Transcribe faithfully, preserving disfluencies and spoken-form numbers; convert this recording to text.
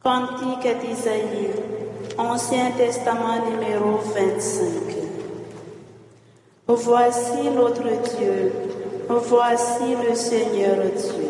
Cantique d'Isaïe, Ancien Testament numéro vingt-cinq. Voici notre Dieu, voici le Seigneur Dieu.